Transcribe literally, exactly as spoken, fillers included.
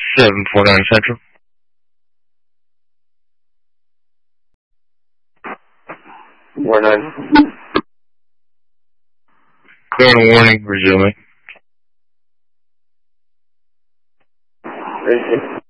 seven four nine Central. Four nine. Clear and warning, resuming. Racing.